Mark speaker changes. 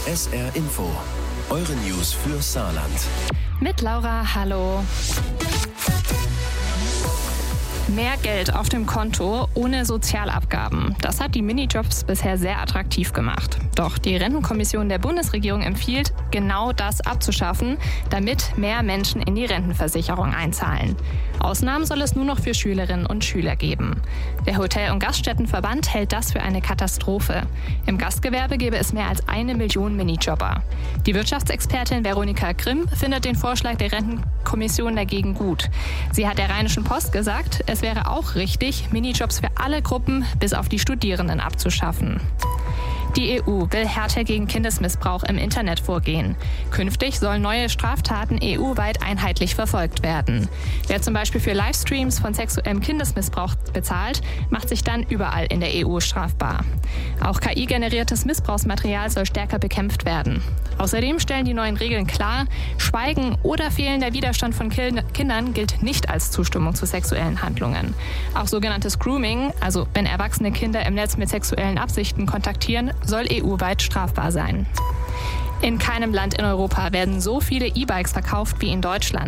Speaker 1: SR Info. Eure News für Saarland.
Speaker 2: Mit Laura, hallo. Mehr Geld auf dem Konto ohne Sozialabgaben. Das hat die Minijobs bisher sehr attraktiv gemacht. Doch die Rentenkommission der Bundesregierung empfiehlt, genau das abzuschaffen, damit mehr Menschen in die Rentenversicherung einzahlen. Ausnahmen soll es nur noch für Schülerinnen und Schüler geben. Der Hotel- und Gaststättenverband hält das für eine Katastrophe. Im Gastgewerbe gäbe es mehr als 1 Million Minijobber. Die Wirtschaftsexpertin Veronika Grimm findet den Vorschlag der Rentenkommission dagegen gut. Sie hat der Rheinischen Post gesagt, es wäre auch richtig, Minijobs für alle Gruppen bis auf die Studierenden abzuschaffen. Die EU will härter gegen Kindesmissbrauch im Internet vorgehen. Künftig sollen neue Straftaten EU-weit einheitlich verfolgt werden. Wer zum Beispiel für Livestreams von sexuellem Kindesmissbrauch bezahlt, macht sich dann überall in der EU strafbar. Auch KI-generiertes Missbrauchsmaterial soll stärker bekämpft werden. Außerdem stellen die neuen Regeln klar, Schweigen oder fehlender Widerstand von Kindern gilt nicht als Zustimmung zu sexuellen Handlungen. Auch sogenanntes Grooming, also wenn erwachsene Kinder im Netz mit sexuellen Absichten kontaktieren, soll EU-weit strafbar sein. In keinem Land in Europa werden so viele E-Bikes verkauft wie in Deutschland.